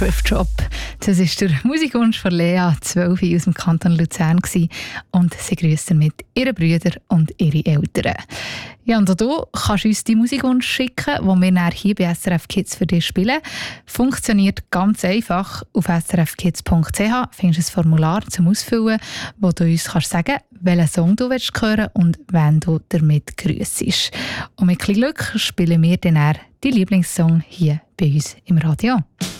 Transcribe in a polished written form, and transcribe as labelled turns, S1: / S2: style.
S1: Thrift Shop. Das war der Musikwunsch von Lea, 12 aus dem Kanton Luzern und sie grüßt damit ihre Brüder und ihre Eltern. Ja, und auch du kannst uns die Musikwunsch schicken, den wir dann hier bei SRF Kids für dich spielen. Funktioniert ganz einfach. Auf srfkids.ch findest du ein Formular zum Ausfüllen, wo du uns kannst sagen, welchen Song du hören willst und wen du damit grüssest. Und mit ein bisschen Glück spielen wir dann die Lieblingssong hier bei uns im Radio.